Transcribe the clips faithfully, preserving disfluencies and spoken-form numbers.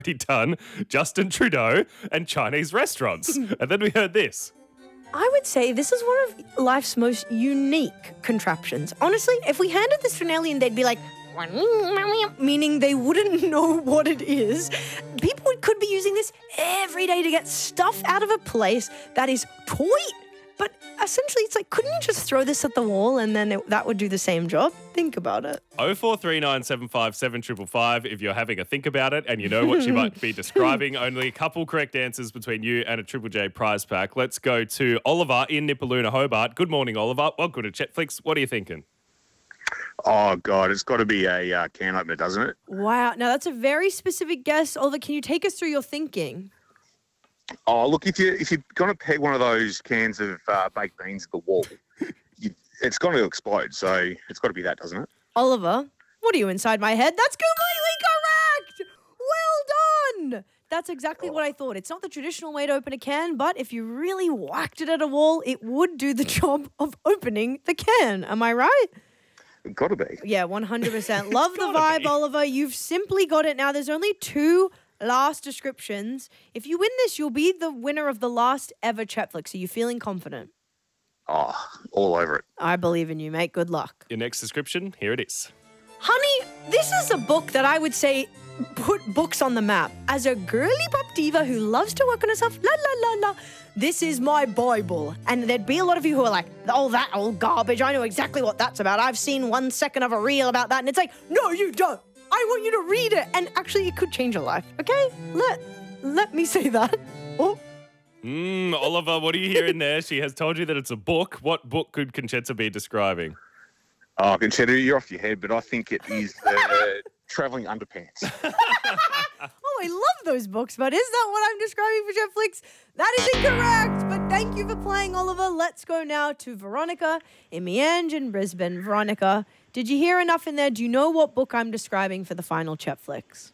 done Justin Trudeau and Chinese restaurants. And then we heard this. I would say this is one of life's most unique contraptions. Honestly, if we handed this to an alien, they'd be like, meaning they wouldn't know what it is. People could be using this every day to get stuff out of a place that is toy. But essentially, it's like, couldn't you just throw this at the wall and then it, that would do the same job? Think about it. oh four three nine seven five seven five five if you're having a think about it and you know what she might be describing. Only a couple correct answers between you and a Triple J prize pack. Let's go to Oliver in Nipaluna, Hobart. Good morning, Oliver. Welcome to Chetflix. What are you thinking? Oh, God, it's got to be a uh, can opener, doesn't it? Wow. Now, that's a very specific guess. Oliver, can you take us through your thinking? Oh, look, if, you, if you're going to peg one of those cans of uh, baked beans at the wall, you, it's going to explode. So it's got to be that, doesn't it? Oliver, what are you inside my head? That's completely correct! Well done! That's exactly what I thought. It's not the traditional way to open a can, but if you really whacked it at a wall, it would do the job of opening the can. Am I right? It's got to be. Yeah, one hundred percent. Love the vibe, be. Oliver. You've simply got it now. There's only two last descriptions. If you win this, you'll be the winner of the last ever Chetflix. Are you feeling confident? Oh, all over it. I believe in you, mate. Good luck. Your next description, here it is. Honey, this is a book that I would say put books on the map. As a girly pop diva who loves to work on herself, la la la la, this is my Bible. And there'd be a lot of you who are like, oh, that old garbage. I know exactly what that's about. I've seen one second of a reel about that. And it's like, no, you don't. I want you to read it. And actually, it could change your life. Okay? Let let me say that. Oh. Mm, Oliver, what are you hearing there? She has told you that it's a book. What book could Conchetta be describing? Oh, Conchetta, you're off your head, but I think it is the Travelling Underpants. Oh, I love those books, but is that what I'm describing for Chetflix? That is incorrect, but thank you for playing, Oliver. Let's go now to Veronica in Miange in Brisbane. Veronica, did you hear enough in there? Do you know what book I'm describing for the final Chetflix?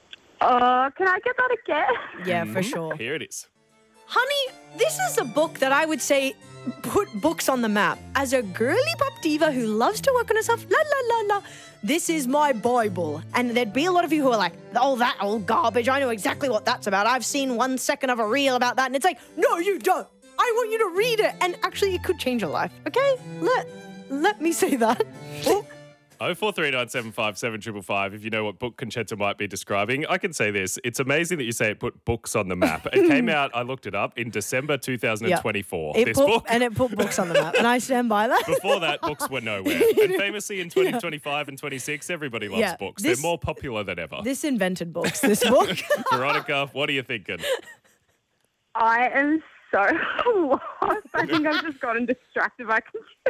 Uh, can I get that again? Yeah, for sure. Here it is. Honey, this is a book that I would say put books on the map. As a girly pop diva who loves to work on herself, la la la la, this is my Bible. And there'd be a lot of you who are like, oh, that old garbage. I know exactly what that's about. I've seen one second of a reel about that. And it's like, no, you don't. I want you to read it. And actually, it could change your life. Okay? Let let me say that. Oh. oh four three nine seven five seven five five if you know what book Conchetta might be describing. I can say this. It's amazing that you say it put books on the map. It came out, I looked it up, in December two thousand twenty-four. Yep. This put, book. And it put books on the map. And I stand by that. Before that, books were nowhere. And famously in twenty twenty-five and twenty-six, everybody loves Yeah, books. this- They're more popular than ever. This invented books, this book. Veronica, what are you thinking? I am so lost. I think I've just gotten distracted by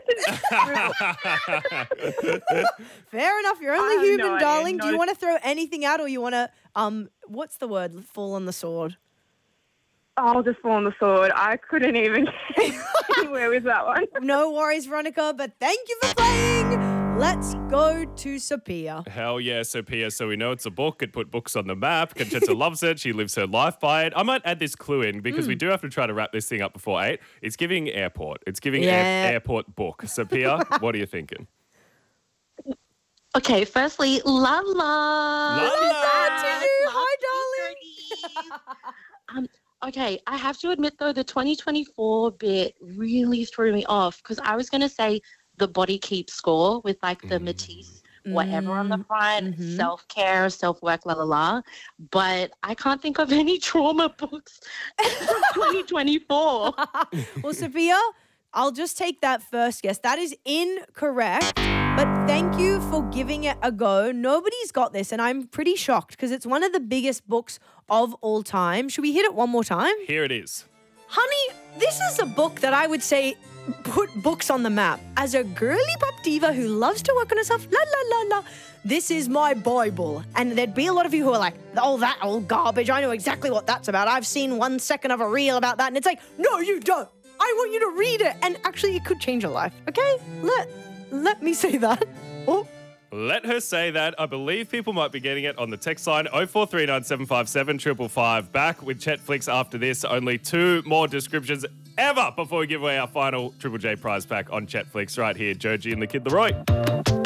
Fair enough. You're only I have human, no idea, darling. Do no- you want to throw anything out or you want to, um, what's the word? Fall on the sword. I'll just fall on the sword. I couldn't even get anywhere with that one. No worries, Veronica, but thank you for playing. Let's go to Sophia. Hell yeah, Sophia. So we know it's a book. It put books on the map. Conchetta loves it. She lives her life by it. I might add this clue in because we do have to try to wrap this thing up before eight. It's giving airport. It's giving Yeah. air, airport book. Sophia, what are you thinking? Okay, firstly, la la. La la. Hi, darling. um, okay, I have to admit though, the twenty twenty-four bit really threw me off because I was going to say the body keeps score with like the Matisse, whatever on the front, mhm. self-care, self-work, la la la. But I can't think of any trauma books from twenty twenty-four. Well, Sophia, I'll just take that first guess. That is incorrect, but thank you for giving it a go. Nobody's got this, and I'm pretty shocked because it's one of the biggest books of all time. Should we hit it one more time? Here it is. Honey, this is a book that I would say put books on the map. As a girly pop diva who loves to work on herself, la la la la, this is my Bible. And there'd be a lot of you who are like, oh, that old garbage. I know exactly what that's about. I've seen one second of a reel about that. And it's like, no, you don't. I want you to read it. And actually, it could change your life. Okay? Let let me say that. Oh. Let her say that. I believe people might be getting it on the text line oh four three nine seven five seven five five five. Back with Chetflix after this. Only two more descriptions ever before we give away our final Triple J prize pack on Chetflix right here. Joji and the Kid Leroy.